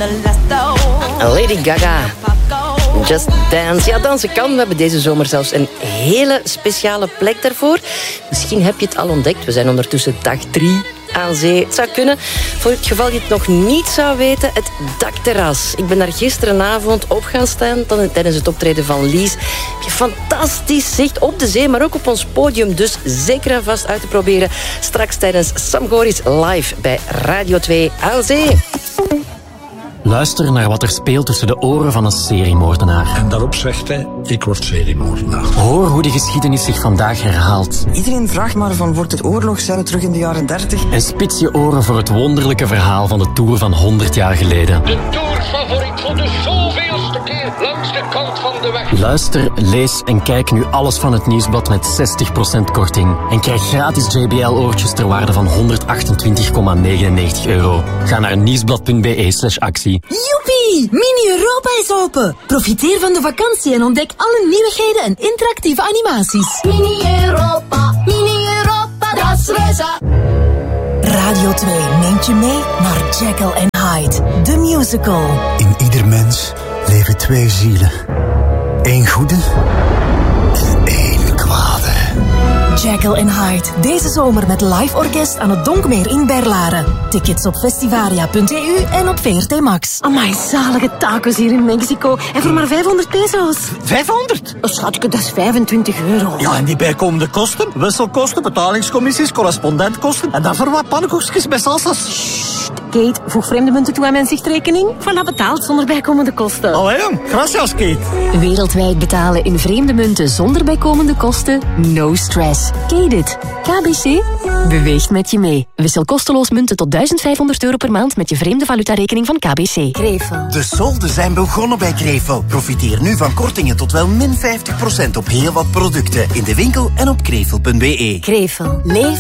Lady Gaga. Just Dance. Ja, dansen kan. We hebben deze zomer zelfs een hele speciale plek daarvoor. Misschien heb je het al ontdekt. We zijn ondertussen dag 3 aan zee. Het zou kunnen. Voor het geval je het nog niet zou weten, het dakterras. Ik ben daar gisterenavond op gaan staan tijdens het optreden van Lies. Heb je fantastisch zicht op de zee, maar ook op ons podium. Dus zeker en vast uit te proberen. Straks tijdens Sam Goris live bij Radio 2 aan zee. Luister naar wat er speelt tussen de oren van een seriemoordenaar. En daarop zegt hij, ik word seriemoordenaar. Hoor hoe de geschiedenis zich vandaag herhaalt. Iedereen vraagt maar van, wordt het oorlog? Zijn we terug in de jaren 30? En spits je oren voor het wonderlijke verhaal van de Tour van 100 jaar geleden. De Tourfavoriet voor de zoveelste keer langs de kant van de weg. Luister, lees en kijk nu alles van het Nieuwsblad met 60% korting. En krijg gratis JBL-oortjes ter waarde van €128,99. Ga naar nieuwsblad.be/actie. Joepie! Mini Europa is open. Profiteer van de vakantie en ontdek alle nieuwigheden en interactieve animaties. Mini Europa, dat is reza. Radio 2 neemt je mee naar Jekyll and Hyde, de musical. In ieder mens leven 2 zielen. 1 goede en 1 kwade. Jekyll and Hyde, deze zomer met live orkest aan het Donkmeer in Berlaren. Tickets op festivaria.eu en op VRT Max. Amai, zalige tacos hier in Mexico. En voor maar 500 pesos. 500? Oh, schatje, dat is €25. Ja, en die bijkomende kosten? Wisselkosten, betalingscommissies, correspondentkosten. En dan voor wat pannenkoekjes met salsa's. Kate, voeg vreemde munten toe aan mijn zichtrekening. Voilà, betaald zonder bijkomende kosten. Allee, jong. Gracias, Kate. Wereldwijd betalen in vreemde munten zonder bijkomende kosten? No stress. Kate. KBC beweegt met je mee. Wissel kosteloos munten tot €1500 per maand met je vreemde valutarekening van KBC. Krevel. De solden zijn begonnen bij Krevel. Profiteer nu van kortingen tot wel min 50% op heel wat producten. In de winkel en op krevel.be. Krevel. Leef